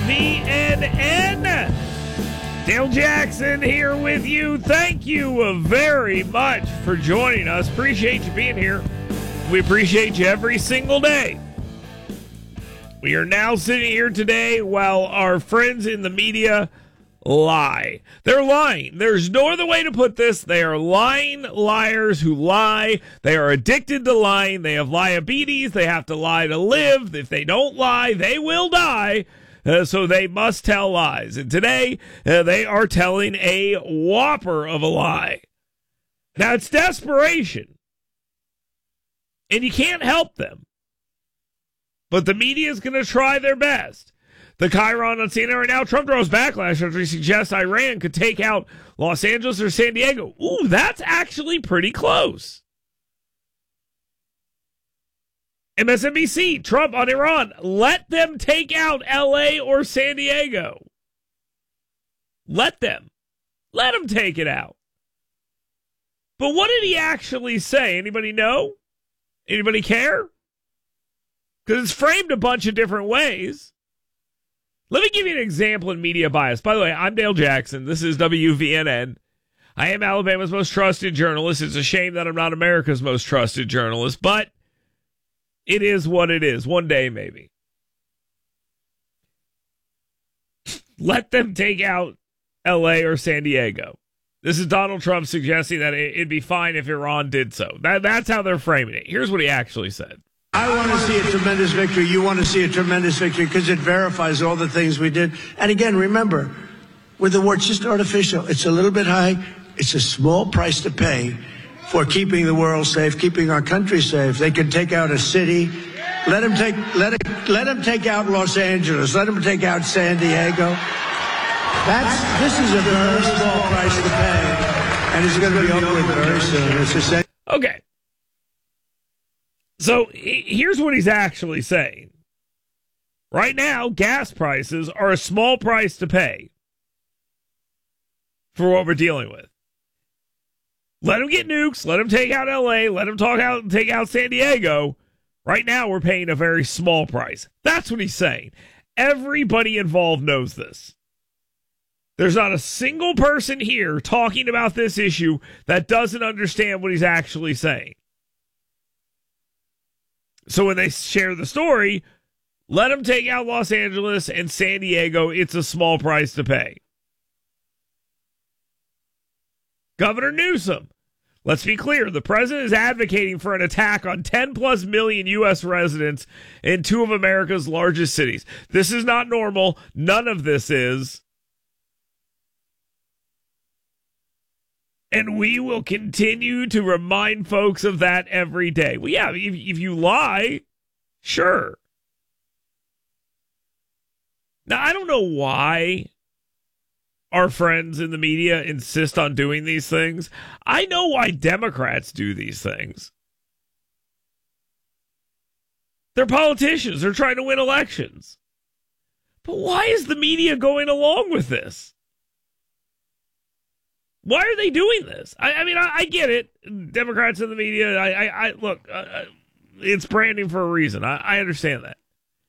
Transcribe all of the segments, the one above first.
WVNN. Dale Jackson here with you. Thank you very much for joining us. Appreciate you being here. We appreciate you every single day. We are now sitting here today while our friends in the media lie. They're lying. There's no other way to put this. They are lying liars who lie. They are addicted to lying. They have diabetes. They have to lie to live. If they don't lie, they will die. So they must tell lies. And today, they are telling a whopper of a lie. Now, it's desperation. And you can't help them. But the media is going to try their best. The Chiron on CNN right now, Trump draws backlash after he suggests Iran could take out Los Angeles or San Diego. Ooh, that's actually pretty close. MSNBC, Trump on Iran, let them take out L.A. or San Diego. Let them take it out. But what did he actually say? Anybody know? Anybody care? Because it's framed a bunch of different ways. Let me give you an example in media bias. By the way, I'm Dale Jackson. This is WVNN. I am Alabama's most trusted journalist. It's a shame that I'm not America's most trusted journalist, but it is what it is. One day, maybe. Let them take out L.A. or San Diego. This is Donald Trump suggesting that it'd be fine if Iran did so. That's how they're framing it. Here's what he actually said. I want to see a tremendous victory. You want to see a tremendous victory because it verifies all the things we did. And again, remember, with the war, it's just artificial. It's a little bit high. It's a small price to pay for keeping the world safe, keeping our country safe. They can take out a city. Let them take out Los Angeles. Let them take out San Diego. This is a very small price to pay, and it's going to be over with very soon. Okay. So here's what he's actually saying. Right now, gas prices are a small price to pay for what we're dealing with. Let them get nukes. Let them take out L.A. Let them take out San Diego. Right now, we're paying a very small price. That's what he's saying. Everybody involved knows this. There's not a single person here talking about this issue that doesn't understand what he's actually saying. So when they share the story, let them take out Los Angeles and San Diego. It's a small price to pay. Governor Newsom, let's be clear. The president is advocating for an attack on 10+ million U.S. residents in two of America's largest cities. This is not normal. None of this is. And we will continue to remind folks of that every day. Well, yeah, if you lie, sure. Now, I don't know why our friends in the media insist on doing these things. I know why Democrats do these things. They're politicians. They're trying to win elections. But why is the media going along with this? Why are they doing this? I mean, I get it. Democrats in the media, look, it's branding for a reason. I understand that.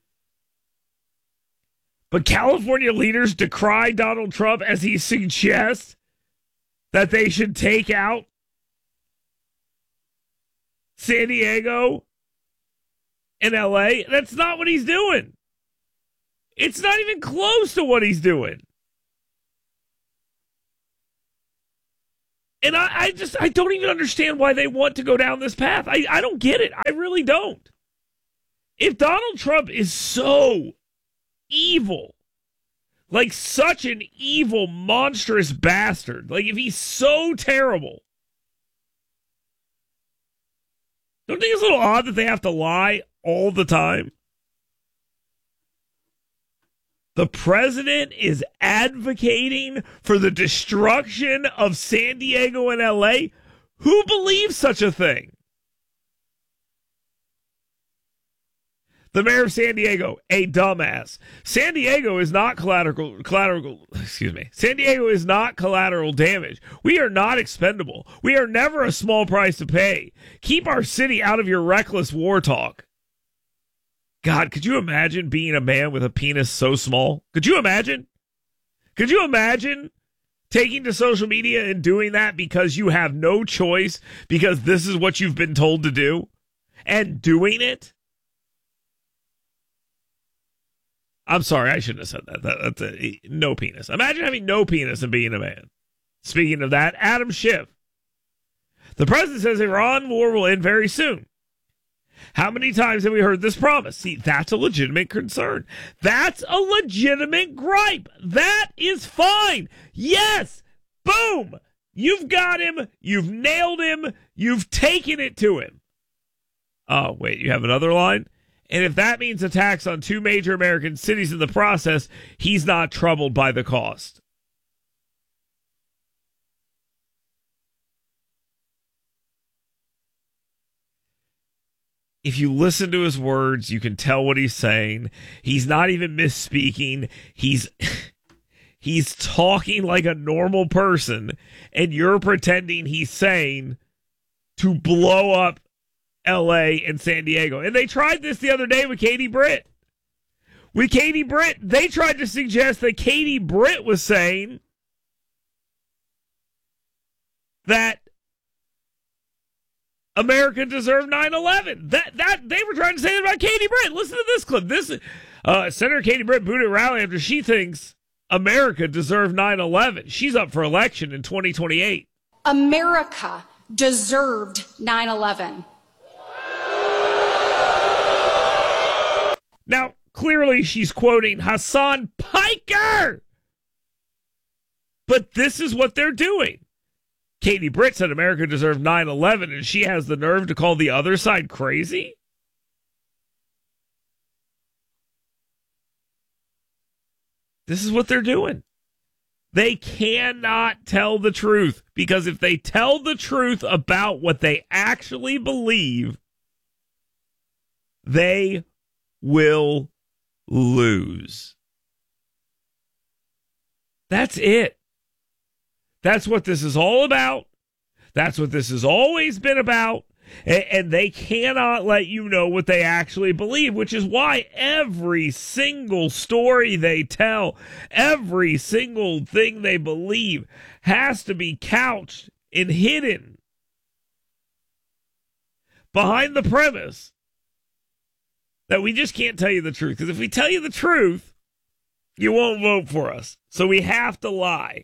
But California leaders decry Donald Trump as he suggests that they should take out San Diego and L.A. That's not what he's doing. It's not even close to what he's doing. And I don't even understand why they want to go down this path. I don't get it. I really don't. If Donald Trump is so evil, like such an evil, monstrous bastard, like if he's so terrible, don't you think it's a little odd that they have to lie all the time? The president is advocating for the destruction of San Diego and L.A.? Who believes such a thing? The mayor of San Diego, a dumbass. San Diego is not collateral. San Diego is not collateral damage. We are not expendable. We are never a small price to pay. Keep our city out of your reckless war talk. God, could you imagine being a man with a penis so small? Could you imagine? Could you imagine taking to social media and doing that because you have no choice, because this is what you've been told to do, and doing it? I'm sorry, I shouldn't have said that. That's no penis. Imagine having no penis and being a man. Speaking of that, Adam Schiff. The president says Iran war will end very soon. How many times have we heard this promise? See, that's a legitimate concern. That's a legitimate gripe. That is fine. Yes. Boom. You've got him. You've nailed him. You've taken it to him. Oh, wait, you have another line? And if that means attacks on 2 major American cities in the process, he's not troubled by the cost. If you listen to his words, you can tell what he's saying. He's not even misspeaking. He's talking like a normal person, and you're pretending he's saying to blow up L.A. and San Diego. And they tried this the other day with Katie Britt. With Katie Britt, they tried to suggest that Katie Britt was saying that America deserved 9/11. That they were trying to say that about Katie Britt. Listen to this clip. This Senator Katie Britt booted a rally after she thinks America deserved 9/11. She's up for election in 2028. America deserved 9/11. Now, clearly she's quoting Hassan Piker. But this is what they're doing. Katie Britt said America deserved 9/11, and she has the nerve to call the other side crazy? This is what they're doing. They cannot tell the truth, because if they tell the truth about what they actually believe, they will lose. That's it. That's what this is all about. That's what this has always been about. And they cannot let you know what they actually believe, which is why every single story they tell, every single thing they believe has to be couched and hidden behind the premise that we just can't tell you the truth. Because if we tell you the truth, you won't vote for us. So we have to lie.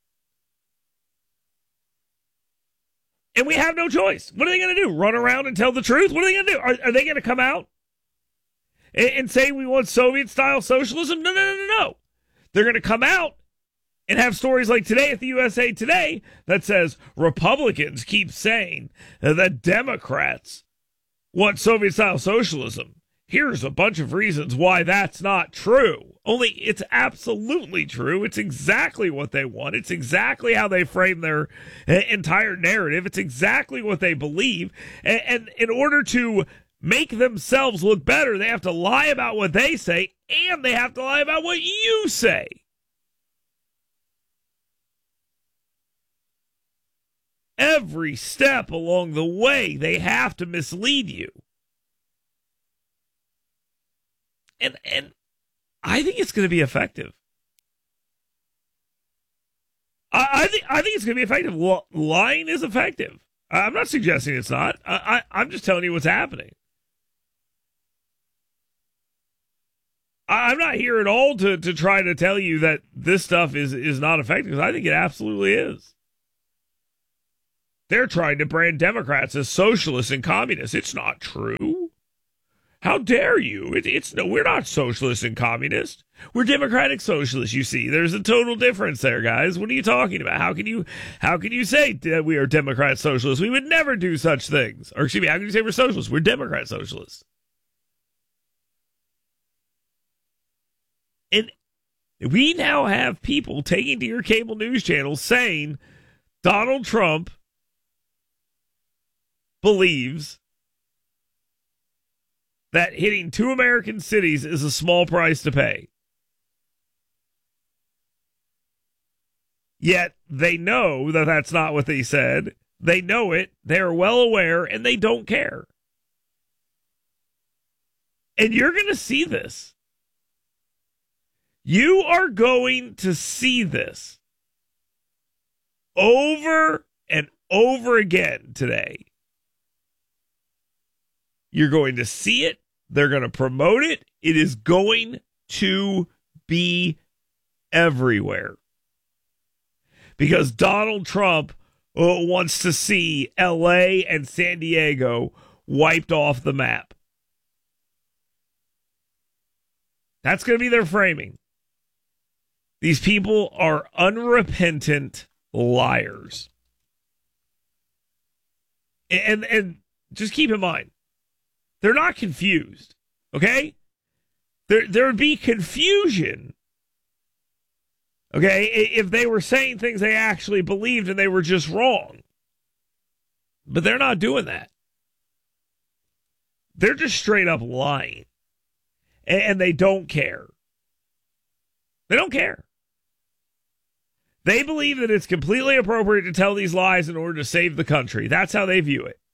And we have no choice. What are they going to do? Run around and tell the truth? What are they going to do? Are they going to come out and say we want Soviet-style socialism? No. They're going to come out and have stories like today at the USA Today that says Republicans keep saying that Democrats want Soviet-style socialism. Here's a bunch of reasons why that's not true. Only it's absolutely true. It's exactly what they want. It's exactly how they frame their entire narrative. It's exactly what they believe. And in order to make themselves look better, they have to lie about what they say, and they have to lie about what you say. Every step along the way, they have to mislead you. And I think it's going to be effective. I think it's going to be effective. Lying is effective. I'm not suggesting it's not. I'm just telling you what's happening. I'm not here at all to try to tell you that this stuff is not effective, because I think it absolutely is. They're trying to brand Democrats as socialists and communists. It's not true. How dare you? We're not socialists and communists. We're democratic socialists, you see. There's a total difference there, guys. What are you talking about? How can you say that we are Democrat socialists? We would never do such things. Or excuse me, how can you say we're socialists? We're Democrat socialists. And we now have people taking to your cable news channels saying Donald Trump believes that hitting 2 American cities is a small price to pay. Yet they know that that's not what they said. They know it. They're well aware, and they don't care. And you're going to see this. You are going to see this over and over again today. You're going to see it. They're going to promote it. It is going to be everywhere. Because Donald Trump wants to see L.A. and San Diego wiped off the map. That's going to be their framing. These people are unrepentant liars. And just keep in mind, they're not confused, okay? There would be confusion, okay, if they were saying things they actually believed and they were just wrong. But they're not doing that. They're just straight up lying. And they don't care. They don't care. They believe that it's completely appropriate to tell these lies in order to save the country. That's how they view it.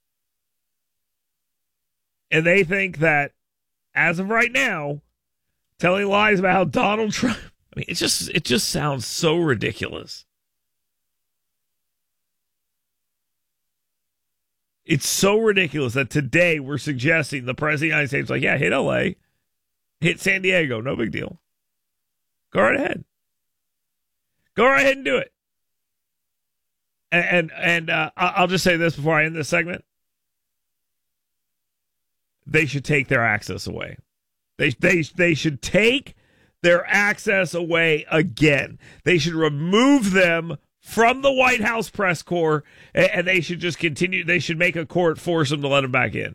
And they think that, as of right now, telling lies about how Donald Trump... I mean, it just sounds so ridiculous. It's so ridiculous that today we're suggesting the President of the United States, like, yeah, hit L.A., hit San Diego, no big deal. Go right ahead. Go right ahead and do it. And I'll just say this before I end this segment. They should take their access away. They should take their access away again. They should remove them from the White House press corps, and they should just continue. They should make a court force them to let them back in.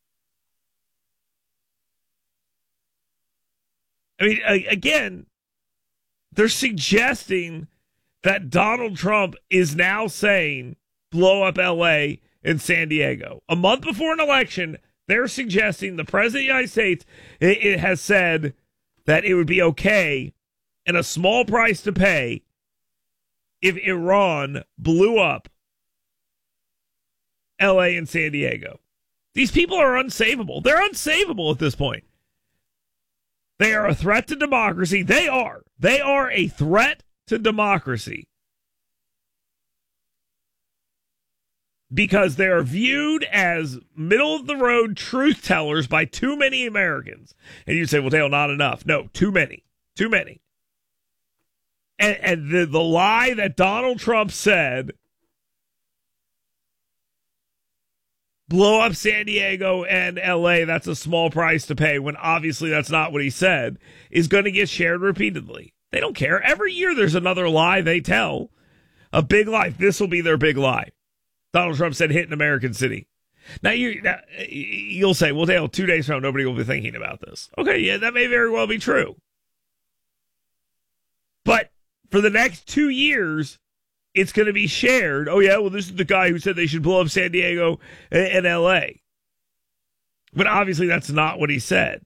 I mean, again, they're suggesting that Donald Trump is now saying blow up L.A. and San Diego. A month before an election, they're suggesting the President of the United States it has said that it would be okay and a small price to pay if Iran blew up L.A. and San Diego. These people are unsavable. They're unsavable at this point. They are a threat to democracy. They are. They are a threat to democracy. Because they are viewed as middle-of-the-road truth tellers by too many Americans. And you'd say, well, Dale, not enough. No, too many. Too many. And the lie that Donald Trump said, blow up San Diego and L.A., that's a small price to pay, when obviously that's not what he said, is going to get shared repeatedly. They don't care. Every year there's another lie they tell. A big lie. This will be their big lie. Donald Trump said hit an American city. Now, you'll say, well, Dale, 2 days from now, nobody will be thinking about this. Okay, yeah, that may very well be true. But for the next 2 years, it's going to be shared. Oh, yeah, well, this is the guy who said they should blow up San Diego and L.A. But obviously that's not what he said.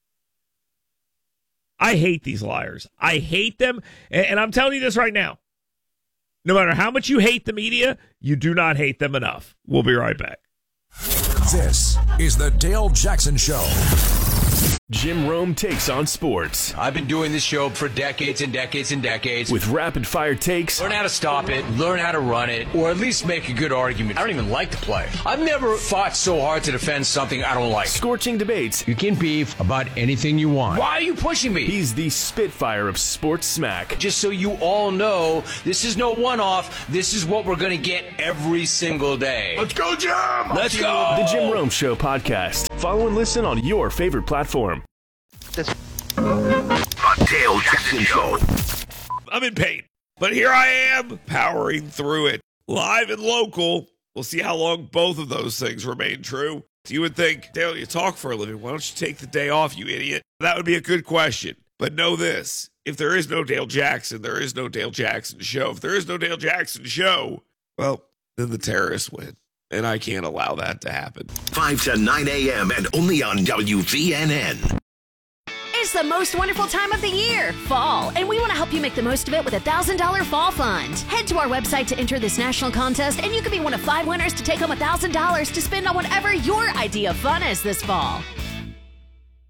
I hate these liars. I hate them. And I'm telling you this right now. No matter how much you hate the media, you do not hate them enough. We'll be right back. This is the Dale Jackson Show. Jim Rome takes on sports. I've been doing this show for decades and decades and decades. With rapid-fire takes. Learn how to stop it, learn how to run it, or at least make a good argument. I don't even like the play. I've never fought so hard to defend something I don't like. Scorching debates. You can beef about anything you want. Why are you pushing me? He's the Spitfire of sports smack. Just so you all know, this is no one-off. This is what we're going to get every single day. Let's go, Jim! Let's go! The Jim Rome Show podcast. Follow and listen on your favorite platform. The Dale Jackson Show. I'm in pain, but here I am, powering through it. Live and local. We'll see how long both of those things remain true. You would think, Dale, you talk for a living. Why don't you take the day off, you idiot? That would be a good question. But know this. If there is no Dale Jackson, there is no Dale Jackson Show. If there is no Dale Jackson Show, well, then the terrorists win. And I can't allow that to happen. 5 to 9 a.m. and only on WVNN. It's the most wonderful time of the year, fall, and we want to help you make the most of it with a $1,000 fall fund. Head to our website to enter this national contest, and you could be one of 5 winners to take home $1,000 to spend on whatever your idea of fun is this fall.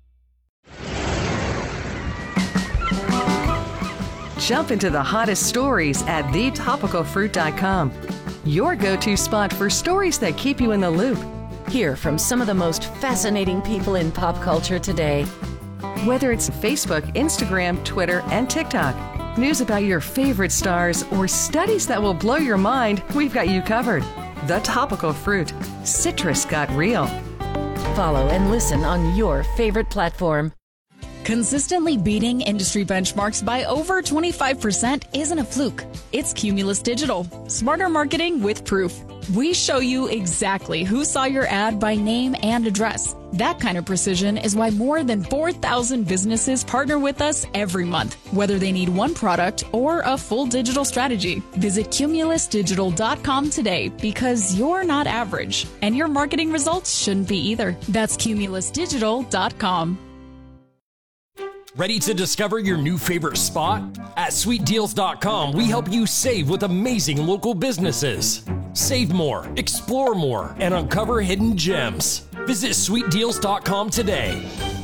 Jump into the hottest stories at thetopicalfruit.com. Your go-to spot for stories that keep you in the loop. Hear from some of the most fascinating people in pop culture today. Whether it's Facebook, Instagram, Twitter, and TikTok, news about your favorite stars, or studies that will blow your mind, we've got you covered. The Topical Fruit. Citrus got real. Follow and listen on your favorite platform. Consistently beating industry benchmarks by over 25% isn't a fluke. It's Cumulus Digital. Smarter marketing with proof. We show you exactly who saw your ad by name and address. That kind of precision is why more than 4,000 businesses partner with us every month, whether they need one product or a full digital strategy. Visit cumulusdigital.com today because you're not average, and your marketing results shouldn't be either. That's cumulusdigital.com. Ready to discover your new favorite spot? At sweetdeals.com, we help you save with amazing local businesses. Save more, explore more, and uncover hidden gems. Visit sweetdeals.com today.